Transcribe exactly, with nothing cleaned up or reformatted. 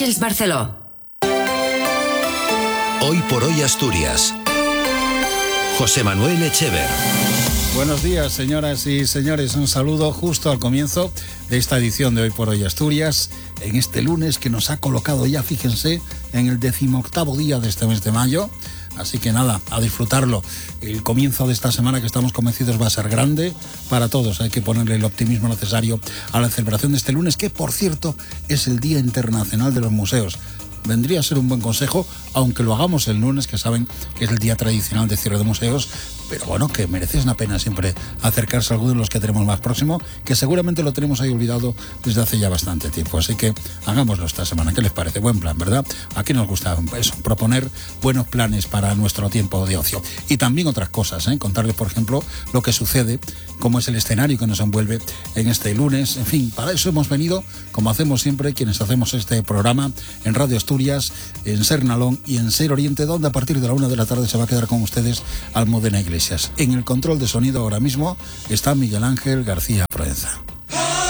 Àngels Barceló. Hoy por hoy Asturias. José Manuel Echever. Buenos días, señoras y señores. Un saludo justo al comienzo de esta edición de Hoy por Hoy Asturias, en este lunes que nos ha colocado ya, fíjense, en el decimoctavo día de este mes de mayo. Así que nada, a disfrutarlo. El comienzo de esta semana, que estamos convencidos va a ser grande para todos. Hay que ponerle el optimismo necesario a la celebración de este lunes, que por cierto es el Día Internacional de los Museos. Vendría a ser un buen consejo, aunque lo hagamos el lunes, que saben que es el día tradicional de cierre de museos, pero bueno, que merece una pena siempre acercarse a alguno de los que tenemos más próximo, que seguramente lo tenemos ahí olvidado desde hace ya bastante tiempo. Así que hagámoslo esta semana. ¿Qué les parece? Buen plan, ¿verdad? Aquí nos gusta eso, proponer buenos planes para nuestro tiempo de ocio. Y también otras cosas, ¿eh? Contarles, por ejemplo, lo que sucede, cómo es el escenario que nos envuelve en este lunes. En fin, para eso hemos venido, como hacemos siempre, quienes hacemos este programa en Radio Asturias, en Ser Nalón y en Ser Oriente, donde a partir de la una de la tarde se va a quedar con ustedes Almudena Iglesias. En el control de sonido ahora mismo está Miguel Ángel García